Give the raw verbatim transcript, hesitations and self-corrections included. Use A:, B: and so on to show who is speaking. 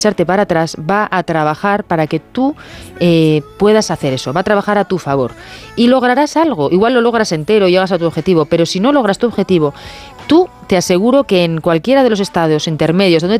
A: echarte para atrás, va a trabajar para que tú eh, puedas hacer eso, va a trabajar a tu favor y lograrás algo. Igual lo logras entero, llegas a tu objetivo, pero si no logras tu objetivo, tú te aseguro que en cualquiera de los estados intermedios donde